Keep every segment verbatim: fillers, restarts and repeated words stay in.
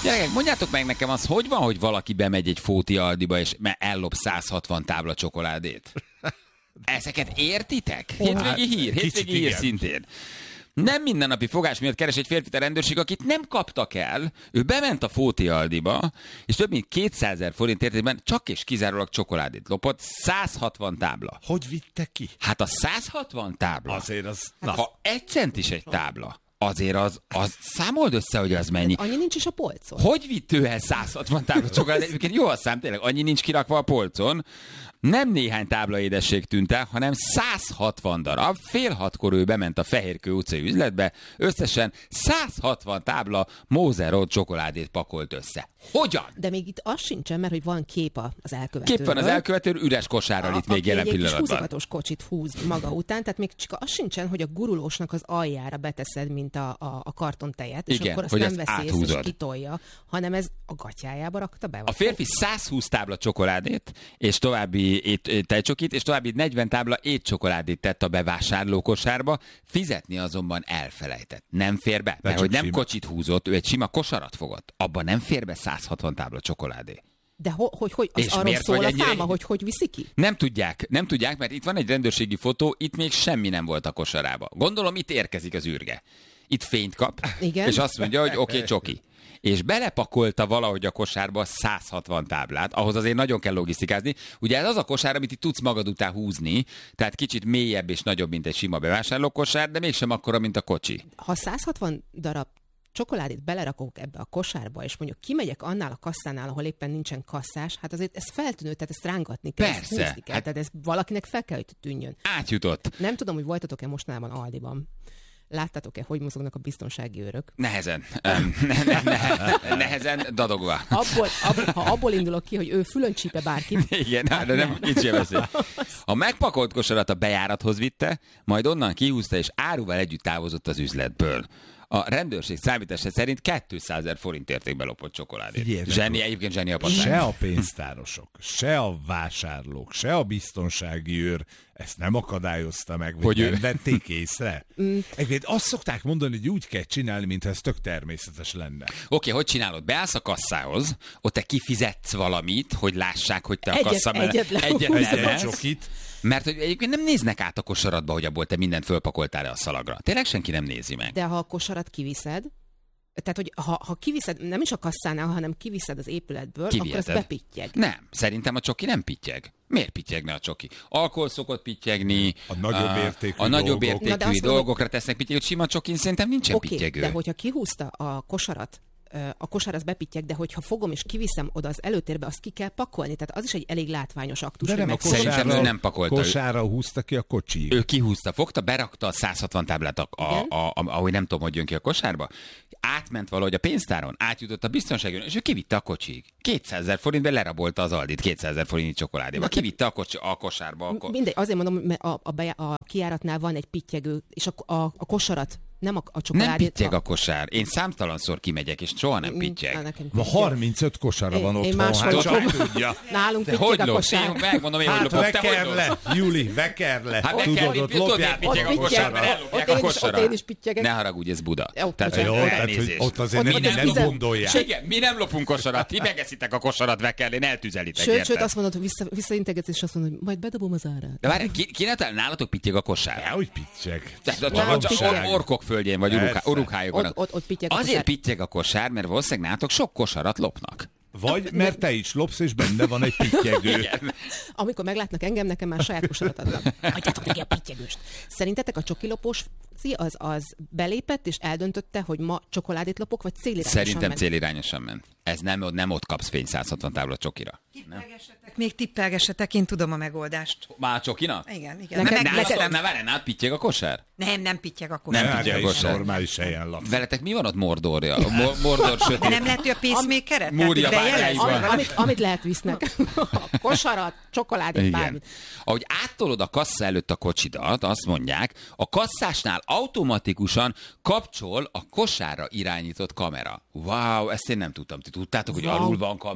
Gyerekek, mondjátok meg nekem az, hogy van, hogy valaki bemegy egy Fóti Aldiba, és ellop száz hatvan tábla csokoládét? Ezeket értitek? Hétvégi hír, hétvégi hír szintén. Nem mindennapi fogás miatt keres egy férfit a rendőrség, akit nem kaptak el. Ő bement a Fóti Aldiba, és több mint kétszázezer forint értékben csak és kizárólag csokoládét lopott. száz hatvan tábla. Hogy vitte ki? Hát a száz hatvan tábla. Azért az... Hát ha egy centis egy tábla, azért az, az számold össze, hogy az mennyi. Annyi nincs is a polcon. Hogy vitt ő el száz hatvan tábla csokoládét? Egyébként jó a szám, tényleg, annyi nincs kirakva a polcon. Nem néhány tábla édesség tűnt el, hanem száz hatvan darab. Fél hatkor ő bement a Fehérkő utcai üzletbe, összesen száz hatvan tábla Moser Road csokoládét pakolt össze. Hogyan? De még itt az sincsen, mert hogy van kép az elkövetőről. Kép van az elkövetőről, üres kosárral itt még jelen pillanatban. Aki egy húzogatos kocsit húz maga után, tehát még csak az sincsen, hogy a gurulósnak az aljára beteszed, mint a, a, a kartontejet, és igen, akkor azt hogy nem azt veszi észre, és áthúzod. kitolja, hanem ez a gatyájába rakta be. A férfi száz húsz tábla csokoládét, és további ét, tejcsokit, és további negyven tábla étcsokoládét tett a bevásárlókosárba, fizetni azonban elfelejtett. Nem fér be, mert hogy nem sima. kocsit húzott, ő egy sima kosarat fogott. Abban nem fér be száz hatvan tábla csokoládé. De ho, hogy, hogy az És arról miért szól vagy a ennyire- száma, hogy hogy viszi ki? Nem tudják, nem tudják, mert itt van egy rendőrségi fotó, itt még semmi nem volt a kosarába. Gondolom, itt érkezik az űrge. Itt fényt kap, Igen. és azt mondja, hogy oké, okay, csoki. És belepakolta valahogy a kosárba száz hatvan táblát, ahhoz azért nagyon kell logisztikázni. Ugye ez az a kosár, amit itt tudsz magad után húzni, tehát kicsit mélyebb és nagyobb, mint egy sima bevásárlókosár, de mégsem akkora, mint a kocsi. Ha száz hatvan darab csokoládét belerakok ebbe a kosárba, és mondjuk kimegyek annál a kasszánál, ahol éppen nincsen kasszás, hát azért ez feltűnő, tehát ezt rángatni kell, ezt Persze. húzni kell, Hát- tehát ez valakinek fel kell, hogy tűnjön. Átjutott. Nem tudom, hogy voltatok-e mostanában Aldiban. Láttátok-e, hogy mozognak a biztonsági őrök? Nehezen. Öm, ne, ne, ne, nehezen dadogva. Abból, ab, ha abból indulok ki, hogy ő fülön csípe bárkit. Igen, hát de nem, nincs ilyen veszély. A megpakolt kosarat a bejárathoz vitte, majd onnan kihúzta, és áruval együtt távozott az üzletből. A rendőrség számítása szerint kétszázezer forint értékben lopott csokoládét. Figyelj, Zseni, egyébként zseni a patán. Se a pénztárosok, se a vásárlók, se a biztonsági őr ezt nem akadályozta meg, vagy Hogy nem ő- vették észre. Egyébként azt szokták mondani, hogy úgy kell csinálni, mintha ez tök természetes lenne. Oké, hogy csinálod? Beállsz a kasszához, ott te kifizetsz valamit, hogy lássák, hogy te a Egyet- kassa mellett egyetlen- egyetlen Egyetlen lesz. csokit. Mert hogy egyébként nem néznek át a kosaratba, hogy abból te mindent fölpakoltál a szalagra. Tényleg senki nem nézi meg. De ha a kosarat kiviszed, tehát, hogy ha, ha kiviszed, nem is a kasszánál, hanem kiviszed az épületből, Kiviheted. akkor az bepittyeg. Nem, szerintem a csoki nem pittyeg. Miért pittyegne a csoki? Alkohol szokott pittyegni. A nagyobb értékű A nagyobb dolgok. Na, de értékű azt mondom, dolgokra tesznek pittyeget. Sima csokin szerintem nincsen Oké, pittyegő. de hogyha kihúzta a kosarat, ö, a kosár az bepittyeg, de hogyha fogom és kiviszem oda az előtérbe, azt ki kell pakolni. Tehát az is egy elég látványos aktus. De hogy nem a megfogom. Szerintem kosára, ő nem pakolta. kosára húzta ki a kocsi. Ő kihúzta, fogta, berakta a száz hatvan táblát, a, a, Igen. a, a, ahogy nem tudom, hogy jön ki a kosárba, átment valahogy a pénztáron, átjutott a biztonságon, és ő kivitte a kocsig. kétszázezer forintban lerabolta az Aldit kétszázezer forintnyi csokoládéba. Kivitte a, kocsi, a kosárba. A ko- Mindegy, azért mondom, mert a, a, bejá- a kijáratnál van egy pittyegő, és a, a, a kosarat, nem a, a nem csokoládét. pittyeg a kosár. Én számtalanszor kimegyek, és soha nem Á, pittyeg. nekem Ma pittyeg. harmincöt kosara Én- van én otthon, máshol hát lakom. csak tudja. Nálunk Te pittyeg hogy a lopsz? kosár. Én megmondom én, hogy Hát lopok. Te hogy veker lopsz? le, Juli, veker le. Hát Tudod, veker, ott tudod, lopják miért pittyeg a Ott kosár, mert pittyeg. ellopják Ott a én is- kosarat. ott én is pittyegek. Ne haragudj, ez Buda. Jó, Tehát, bocsánat. Jó, hogy tehát, hogy elnézést. ott azért Ott nem, vagy nem tizen- gondolják. Igen, mi nem lopunk kosarat, ti megeszitek a kosarat vekerlén, eltüzelitek, Sőt, érted? sőt, azt mondod, hogy vissza, visszaintegetsz, és azt mondod, hogy majd bedobom az árát. De várj, ki, ki ne talál, nálatok pittyeg a kosár? Ja, hogy pittyeg. Tehát ott Nálunk csak, csak pittyeg. or- orkok földjén, vagy Persze. urukhá- urukhájokon. Ott, ott, ott pittyeg a Azért kosár. pittyeg a kosár, mert valószínűleg nálatok sok kosarat lopnak. Vagy mert te is lopsz, és benne van egy pittyegő. Amikor meglátnak engem, nekem már saját kosarat adnak. Adjátok neki a pittyegőst. Szerintetek a csokilopós az, az belépett, és eldöntötte, hogy ma csokoládét lopok, vagy célirányosan Szerintem ment? célirányosan ment. Ez nem, nem ott kapsz fény száz hatvan tábla csokira. Tippelgessetek, még tippelgessetek, én tudom a megoldást. Már a csokina? Igen, igen. Neked- Meg- neked- megnéztem. Ne várj, nálad pittyeg a kosár? Nem, nem pittyeg akkor. Nem Nem, pittyeg te a is kosár. normális helyen laksz. Veletek mi van ott Mordorja? Mo- Mordor De sötét. nem lehet, hogy a pacemaker-et? Múria Tehát így bányáiban. bejelez? Amit, amit, amit lehet visznek. A kosarat, csokoládét, Igen. bármit. Ahogy áttolod a kassa előtt a kocsidat, azt mondják, a kasszásnál automatikusan kapcsol a kosárra irányított kamera. Wow, ezt én nem tudtam. Ti tudtátok, hogy Wow. alul van kamera?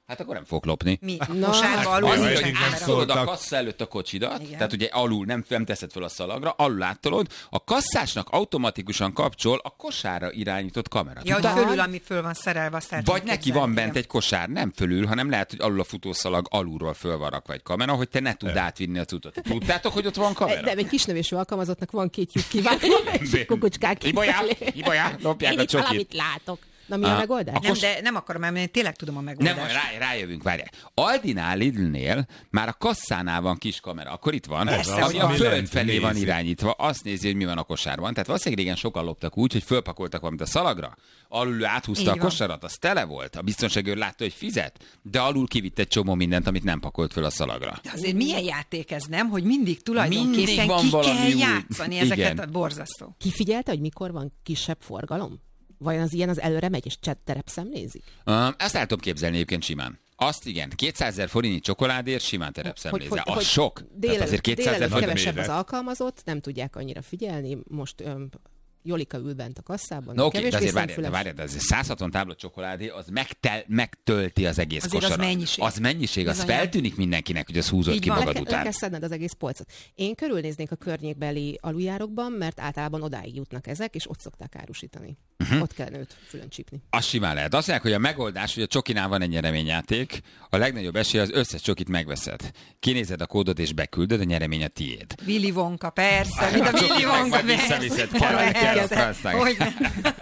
Hát akkor nem fog lopni. Mi? Na, Kosárba hát alul Az, Olyan hogy eddig nem átszolod a szóltak. kassa előtt a kocsidat, Igen. tehát ugye alul nem, nem teszed fel a szalagra, alul áttolod, a kasszásnak automatikusan kapcsol a kosárra irányított kamera. Ja, hogy Tudod? fölül, ami föl van szerelve, azt el Vagy tudom neki képzelni, van bent igen. egy kosár, nem fölül, hanem lehet, hogy alul a futószalag alulról föl van rakva egy kamera, hogy te ne tudd átvinni a cuccot. Tudtátok, hogy ott van kamera? De egy kisnövésű alkalmazottnak van két lyuk kivágva, és kukucskák Ibolyá, kifelé. ibolyá, lopják Én a itt csokit. valamit látok. Na mi a Ah, megoldás? a Nem, kos- de nem akarom elmenni, tényleg tudom a Nem, megoldást. rá, rájövünk, várják. Aldinál, Lidlnél már a kasszánál van kis kamera, akkor itt van, Ez ami az, a ami föld lent felé van nézi. irányítva, azt nézi, hogy mi van a kosárban. Tehát valószínűleg régen sokan loptak úgy, hogy fölpakoltak valamit a szalagra, alul áthúzta Így a van. kosarat, az tele volt, a biztonságőr látta, hogy fizet, de alul kivitt egy csomó mindent, amit nem pakolt föl a szalagra. De azért milyen játék ez, nem? Hogy mindig tulajdonképpen Mindig van ki valami kell új. játszani ezeket Igen. a borzasztó. Kifigyelte, hogy mikor van kisebb forgalom? Vajon az ilyen az előre megy, és chat terepszemlézik? Um, ezt el tudom képzelni egyébként simán. Azt igen, kétszázezer forintnyi csokoládért simán terepszemlézzel. Az sok. Tehát Délelőtt, azért kétszázezer délelőtt forint. kevesebb méret. az alkalmazott, nem tudják annyira figyelni. Most öm, Jolika ül bent a kasszában. Na oké, de kevésbé azért várjál, de szemfüles. várjál, de azért száz hatvan tábla csokoládé, az megtel, megtölti az egész Azért az kosarat. mennyiség. Az mennyiség, az Bizony. feltűnik mindenkinek, hogy az húzott Így ki van. magad Le, le után. kell szedned az egész polcot. Én körülnéznék a környékbeli aluljárokban, mert általában odáig jutnak ezek, és ott szokták árusítani. Uh-huh. Ott kell nőt fülön csípni. Az simán lehet. Azt mondják, hogy a megoldás, hogy a csokinál van egy nyereményjáték, a legnagyobb esély az összes csokit megveszed. Kinézed a kódot és beküldöd, a nyeremény a tiéd. Willy Wonka, persze, mint a Willy Wonka, Majd visszaviszed, persze. kell, kell a Persze. francnak. Hogy nem.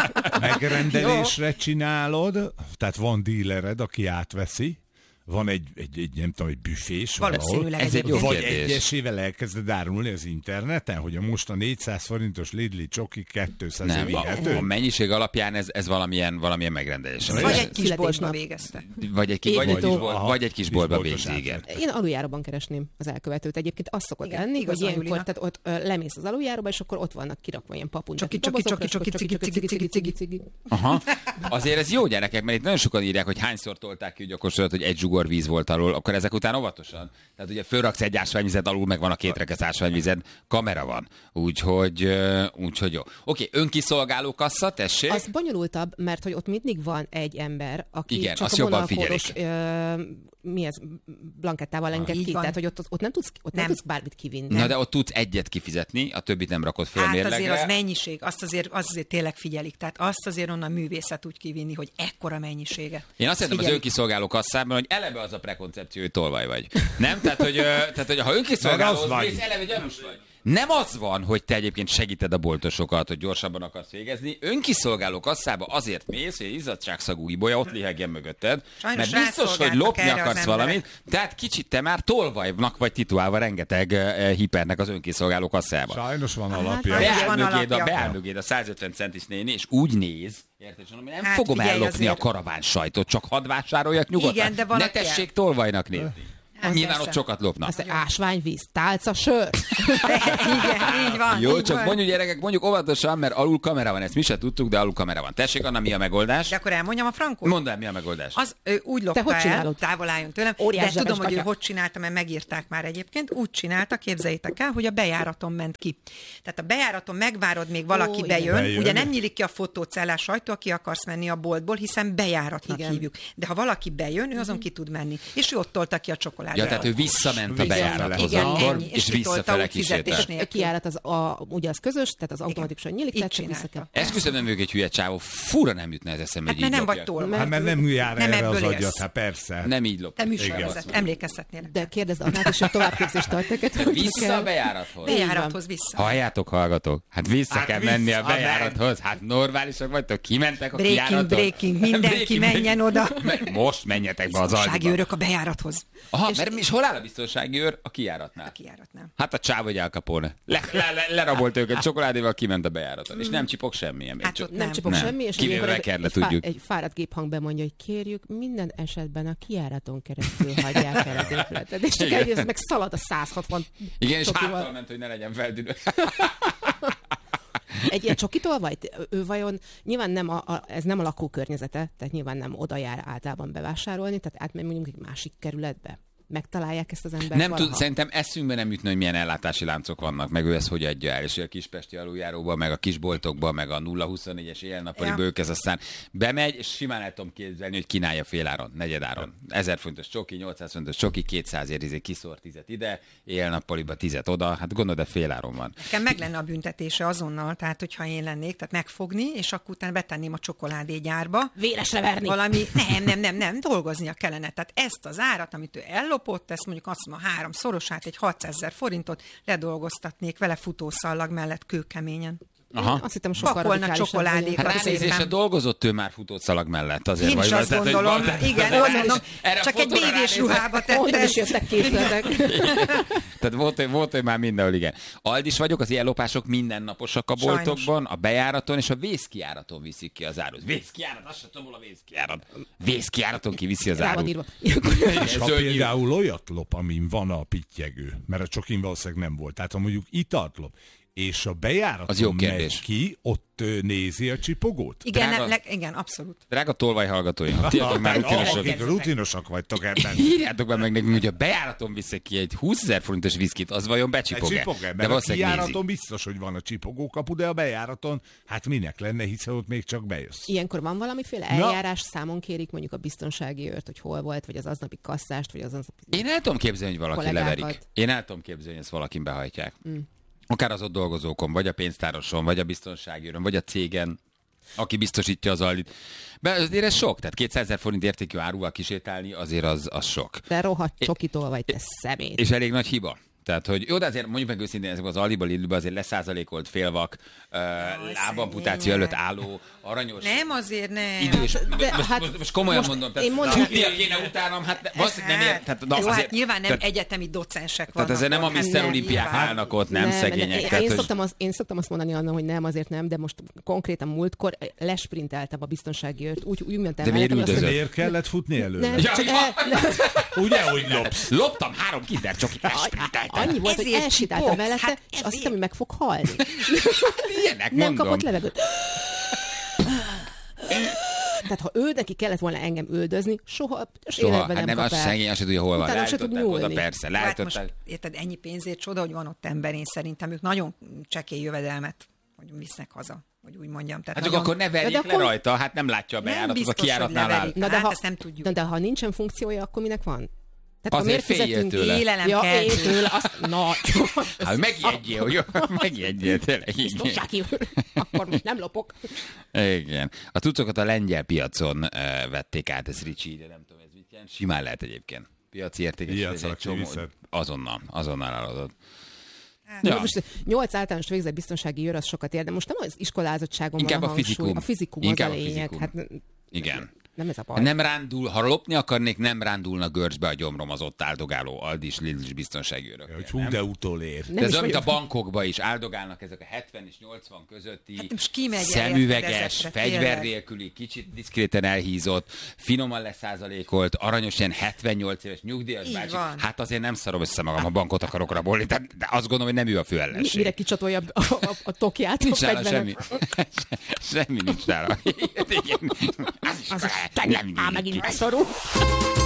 Megrendelésre csinálod, tehát van dílered, aki átveszi, van egy, egy, egy nem tudom, egy büfés valahol. Valószínűleg Ez egy egyébként. jó Vagy kérdés. egyesével elkezded árulni az interneten, hogy a most a négyszáz forintos Lidli csoki kétszáz Nem, a, vihető? a mennyiség alapján ez, ez valamilyen, valamilyen megrendelés. Vagy Vagy Ez- egy kis boltba Születésnap. végezte. Vagy egy, ki, vagy egy, kis, Építő. bolt, Aha, vagy egy kis boltba kisboltos végzi, igen. átvet. Én aluljáróban keresném az elkövetőt. Egyébként az szokott Igen, lenni, igaz hogy van ilyenkor Julinak. tehát ott ö, lemész az aluljáróba, és akkor ott vannak kirakva ilyen papuncsak. Csoki, csoki, csoki, csoki, cigi, cigi, cigi, cigi. cigi. Aha. Azért ez jó gyerekek, mert itt nagyon sokan írják, hogy hányszor tolták ki úgy a kosarat, hogy egy zsugor víz volt alól, akkor ezek után óvatosan. Tehát ugye fölraksz egy ásványvizet, alul meg van a két rekesz ásványvized, kamera van. Úgyhogy, ö, úgyhogy jó. Oké, önkiszolgáló kassa, tessék. Az bonyolultabb, mert hogy ott mindig van egy ember, aki Igen, csak azt a jobban vonalkódos, ö, mi ez, blankettával enged Így ki, van. tehát hogy ott, ott nem tudsz, ott nem. Nem. tudsz bármit kivinni. Na de ott tudsz egyet kifizetni, a többit nem rakod föl a Hát mérlegre. azért az mennyiség, azt azért, azt azért tényleg figyelik. Tehát azt azért onnan művészet úgy kivinni, hogy ekkora mennyisége. Én azt hiszem az Figyelik. önkiszolgáló kasszában, hogy eleve az a prekoncepció, hogy tolvaj vagy. Nem? Tehát, hogy, ö, tehát, hogy ha Mert önkiszolgálóhoz az vagy. mész, eleve gyanús vagy. Nem az van, hogy te egyébként segíted a boltosokat, hogy gyorsabban akarsz végezni. Önkiszolgáló kasszába azért mész, hogy izzadságszagú ibolya ott lihegjen mögötted. Sajnos mert biztos, hogy rászolgáltak lopni erre az akarsz emberek. valamit, tehát kicsit te már tolvajnak vagy titulálva rengeteg uh, hipernek az önkiszolgáló kasszába. Sajnos van Hát, alapja. Sajnos Beáll van mögéd, a, alapja. beáll mögéd a százötven centis néni, és úgy néz, érted, Zsonom, hogy nem Hát fogom figyelj, ellopni azért- a karaván sajtot, csak hadd vásároljak nyugodtan. Igen, de van, ne aki tessék el- tolvajnak nézni. Hát Nyilván persze. ott sokat lopnak. Azt mondja, ásványvíz, tálca, sör. Igen, így van. Jó, így csak van. mondjuk gyerekek, mondjuk óvatosan, mert alul kamera van, ezt mi se tudtuk, de alul kamera van. Tessék, Anna, mi a megoldás? De akkor elmondjam a frankot? Mondd el, mi a megoldás. Az ő úgy lopta hogy el, csinálod? távol álljon tőlem, Óriás de tudom, zsebes hogy ő gatya. hogy csinálta, mert megírták már egyébként. Úgy csinálta, képzeljétek el, hogy a bejáraton ment ki. Tehát a bejáraton megvárod, még valaki Ó, igen. bejön. Bejön. Ugye nem nyílik ki a fotócellás ajtó, aki akarsz menni a boltból, hiszen bejáratnak Igen. hívjuk. De ha valaki bejön, ő azon ki tud menni. És ő ott tolta ki a csokoládét. Ja, tehát ő visszament a Visszafele. bejárathoz Igen, akkor, ennyi. és És kitolta visszafele úgy fizetés kísérte. nélkül. A kijárat az, a, ugye az közös, tehát az automatikusan nyílik, Így tehát csak vissza csinálta. kell. Esküszöm, nem vagyok egy hülye csávó, fura nem jutna ez eszembe, Hát hogy mert így nem vagy lopjak. tolva. Hát mert nem jár Nem erre az ebből agyat, élsz. hát persze. Nem így lop. Te műsorvezet, Igen. emlékeztetnél. De kérdezd Annát is, hogy továbbképzést tart neked, hogy Vissza kell. a bejárathoz. Bejárathoz vissza. Halljátok, hallgatok. Hát vissza Hát kell vissza, menni a nem. bejárathoz. Hát normálisak vagytok, kimentek a Breaking, kijáraton. breaking, mindenki Breaking, menjen oda. Me- Most menjetek be az Biztonsági aldiba. őrök a bejárathoz. Aha, és, mert és hol áll a biztonsági őr? A kijáratnál. A kijáratnál. Hát a csáv vagy Al Capone. Le, le, le, lerabolt őket csokoládéval, kiment a bejáraton. És nem csipog semmilyen. Hát csak- ott Nem Nem. csipog Nem. semmi, és Kivéve ilyenkor egy, Vekerle, egy, fá, tudjuk. egy fáradt géphang bemondja, hogy kérjük, minden esetben a kijáraton keresztül hagyják el az épületet. És csak Igen. egyrészt meg szalad a száz hatvan Igen, és csokival. háttal ment, hogy ne legyen feltűnő. Egy ilyen csokitól vagy? Ő vajon, nyilván nem a, a, ez nem a lakókörnyezete, tehát nyilván nem oda jár általában bevásárolni, tehát átmegy mondjuk egy másik kerületbe. megtalálják ezt az embert Nem valaha? tud, szerintem eszünkbe nem jutna, hogy milyen ellátási láncok vannak, meg ő ezt hogy adja el, és a kispesti aluljáróba, meg a kisboltokba, meg a nulla huszonnégyes éjjel-nappali Ja. bők, ez aztán bemegy, és simán el tudom képzelni, hogy kínálja féláron, negyedáron. ezer fontos csoki, nyolcszáz fontos csoki, kétszázért izé kiszór tízet ide, éjjel-nappaliba tízet oda, hát gondolod, de féláron van. Nekem meg lenne a büntetése azonnal, tehát hogyha én lennék, tehát megfogni, és akkor utána betenném a csokoládégyárba. Véresre verni. Valami, nem, nem, nem, nem, dolgoznia kellene. Tehát ezt az árat, amit ő ellopott, ezt mondjuk azt mondom, a háromszorosát, egy hatszázezer forintot ledolgoztatnék vele futószallag mellett kőkeményen. Aha. Azt hittem, sokkal Pakolna radikálisabb csokoládékat. vagyok. Hát elnézésre dolgozott ő már futószalag mellett azért. Én is vagy- azt tehát, hogy gondolom, van- igen, de- azt mondom, erre a csak egy fotóra bévés ránézek. ruhába tette Onnan is ezt. jöttek készletek. Tehát volt, hogy- volt, hogy már mindenhol, igen. Aldis vagyok, az ilyen lopások mindennaposak a Sajnos. boltokban, a bejáraton és a vészkijáraton viszik ki az árut. Vészkijárat, azt sem tudom, hol a vészkijárat. Vészkijáraton kiviszi az Rá van árut. írva. És ha Zöld például olyat lop, amin van a pittyegő, mert a csokin valószínűleg nem volt, tehát ha mondjuk italt lop, és a Az jó bejáraton kérdés. megy ki, ott ö, nézi a csipogót? Igen, Drága- le, igen, abszolút. Drága tolvaj hallgatóim, ha ti akik már rutinosak, Akik rutinosak vagytok ebben. írjátok be meg nekünk, hogy a bejáraton viszik ki egy húszezer forintos viszkit, az vajon becsipog-e? Csipog-e? De Mert a valószínűleg nézi. kijáraton biztos, hogy van a csipogókapu, de a bejáraton, hát minek lenne, hiszen ott még csak bejössz. Ilyenkor van valamiféle eljárás, számon kérik mondjuk a biztonsági őrt, hogy hol volt, vagy az aznapi kasszást, vagy az aznapi... Én el tudom képzelni, hogy valaki kollégákat. leverik. Én el tudom képzelni, hogy ezt valakin behajtják. Mm. Akár az ott dolgozókon, vagy a pénztároson, vagy a biztonságőrön, vagy a cégen, aki biztosítja az aldit. De azért ez sok, tehát kétszázezer forint értékű áruval kisétálni, azért az, az sok. De rohadt csokitól vagy, te szemét. És elég nagy hiba. Tehát, hogy jó, de azért mondjuk meg őszintén, ezek az Aldiba, Lidlbe azért leszázalékolt félvak, uh, lábamputáció előtt álló, aranyos, Nem, azért nem. idős. De- de most, hát most, most komolyan most mondom, én tehát mondanám- futnia kéne utánam, hát de, azt nem ér, tehát, na, Jó, azért, hát nyilván nem tehát, egyetemi docensek tehát vannak. ezért nem a ott, hát Mister nem, Olimpiák nyilván. állnak ott, nem, szegények. Én, tehát, én, hogy- szoktam azt, én szoktam azt mondani annak, hogy nem, azért nem, de most konkrétan múltkor lesprinteltem a biztonsági őrt, úgy, úgy mentem De miért mellettem, hogy azt üldözött? Miért kellett futni előre? Nem, Ja, csak ja. el, nem, Ugye, hogy lopsz? Loptam három kinder csokit, elsprinteltem. annyi volt, hogy Ezért elsétáltam csipogsz, mellette, hát és azt ezért. hittem, hogy meg fog halni. Ilyenek Nem mondom. kapott levegőt. Tehát ha ő neki kellett volna engem üldözni, soha, Soha, életben hát nem nem, kap az el. szegény, azt se tudja, hol van. Utána se tud Leállították oda, nyúlni. persze, Hát leállították. most, érted, ennyi pénzért csoda, hogy van ott ember, én szerintem ők nagyon csekély jövedelmet hogy visznek haza, hogy úgy mondjam. Tehát Hát csak nagyon... akkor ne verjék De le akkor- rajta, hát nem látja a Nem bejáratot, a biztos, hogy kijáratnál áll. leverik. Na de, Hát ha, ezt nem tudjuk. Na de ha nincsen funkciója, akkor minek van? Tehát Azért féljél tőle. Élelem Ja, kell. én tőle, azt, na, Hát megijedjél, hogy jó, megijedjél, tényleg. Igen. biztonsági őr. Akkor most nem lopok. Igen. A cuccokat a lengyel piacon uh, vették át, ez Ricsi, de nem tudom, ez mit jelent. Simán lehet egyébként. Piaci értékes, Piacra ez egy csomó. kiviszed. Azonnal, azonnal eladod. Ja. Ja. Most nyolc általános végzett biztonsági őr az sokat ér, de most nem az iskolázottságon Inkább van a a hangsúly. fizikum. A fizikum Inkább az a a lényeg. fizikum. Hát, Igen. nem ez a baj. Nem rándul, ha lopni akarnék, nem rándulna görcsbe a gyomrom az ott áldogáló Aldis, Lidlis biztonsági őrök. Hogy hú, de utolér. Nem De ez is olyan, mint a vagyok- bankokba is áldogálnak ezek a hetven és nyolcvan közötti Hát most ki megy el szemüveges, ezekre, fegyver tényleg? nélküli, kicsit diszkréten elhízott, finoman leszázalékolt, aranyos ilyen hetvennyolc éves nyugdíjas Így bácsi. van. Hát azért nem szarom össze magam, ha bankot akarok rabolni, de, de azt gondolom, hogy nem ő a fő Mi- ellenség. Mire kicsatolja a, a, a, a tokját, Nincs a nála fegyvernek. semmi. Semmi nincs nála. Igen. Az is, Az is nem tegnap, á, megint beszorul.